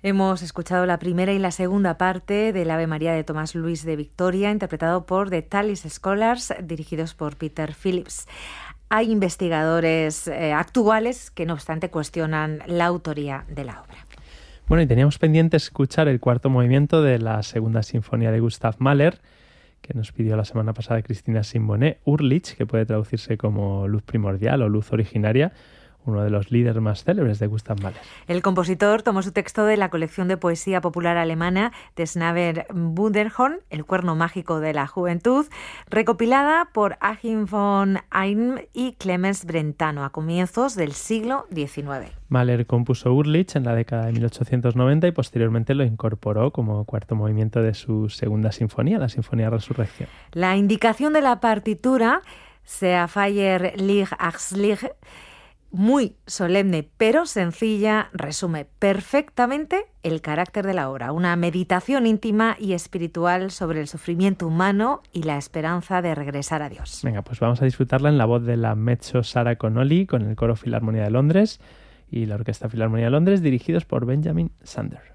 Hemos escuchado la primera y la segunda parte del Ave María de Tomás Luis de Victoria, interpretado por The Tallis Scholars, dirigidos por Peter Phillips. Hay investigadores actuales que, no obstante, cuestionan la autoría de la obra. Bueno, y teníamos pendiente escuchar el cuarto movimiento de la segunda sinfonía de Gustav Mahler, que nos pidió la semana pasada Cristina Simboné, Urlich, que puede traducirse como luz primordial o luz originaria, uno de los líderes más célebres de Gustav Mahler. El compositor tomó su texto de la colección de poesía popular alemana de Snaver Bunderhorn, El cuerno mágico de la juventud, recopilada por Achim von Einem y Clemens Brentano a comienzos del siglo XIX. Mahler compuso Urlich en la década de 1890 y posteriormente lo incorporó como cuarto movimiento de su segunda sinfonía, la Sinfonía Resurrección. La indicación de la partitura, Sea Feier Licht Axlich, muy solemne pero sencilla, resume perfectamente el carácter de la obra. Una meditación íntima y espiritual sobre el sufrimiento humano y la esperanza de regresar a Dios. Venga, pues vamos a disfrutarla en la voz de la mezzo Sara Connolly con el Coro Filarmonía de Londres y la Orquesta Filarmonía de Londres, dirigidos por Benjamin Sander.